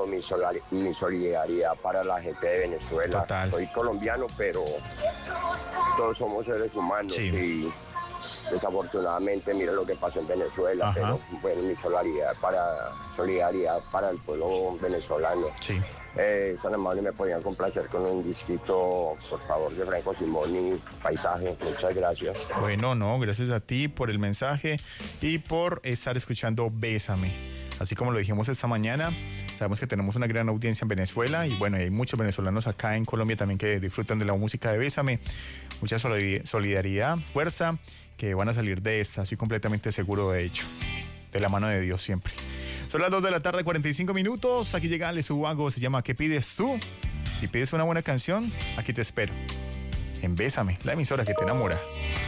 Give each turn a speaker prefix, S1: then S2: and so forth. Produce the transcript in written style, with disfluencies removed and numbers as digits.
S1: mi solidaridad para la gente de Venezuela.
S2: Total.
S1: Soy colombiano, pero todos somos seres humanos
S2: Sí.
S1: y desafortunadamente mira lo que pasó en Venezuela.
S2: Ajá.
S1: Pero bueno, mi solidaridad para el pueblo venezolano.
S2: Sí.
S1: San amable, me podían complacer con un disquito, por favor, de Franco Simoni, Paisaje. Muchas gracias.
S2: Bueno, no, gracias a ti por el mensaje y por estar escuchando Bésame. Así como lo dijimos esta mañana, sabemos que tenemos una gran audiencia en Venezuela y bueno, hay muchos venezolanos acá en Colombia también que disfrutan de la música de Bésame. Mucha solidaridad, fuerza, que van a salir de esta, estoy completamente seguro de ello. De la mano de Dios siempre. Son las 2 de la tarde, 45 minutos. Aquí llega Ale Subago, se llama ¿Qué pides tú? Si pides una buena canción, aquí te espero. En Bésame, la emisora que te enamora.